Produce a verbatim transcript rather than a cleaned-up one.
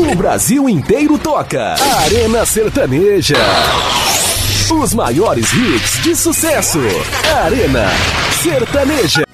o Brasil inteiro toca. Arena Sertaneja. Os maiores hits de sucesso. Arena Sertaneja.